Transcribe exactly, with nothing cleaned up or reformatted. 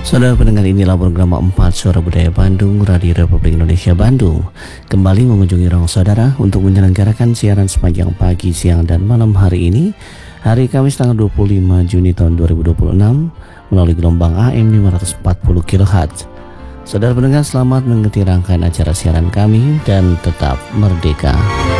Saudara pendengar, inilah program empat Suara Budaya Bandung, Radio Republik Indonesia Bandung, kembali mengunjungi ruang saudara untuk menyelenggarakan siaran sepanjang pagi, siang, dan malam hari ini, hari Kamis tanggal dua puluh lima Juni tahun dua ribu dua puluh enam, melalui gelombang A M lima ratus empat puluh kilohertz. Saudara pendengar, selamat mengikuti rangkaian acara siaran kami dan tetap merdeka.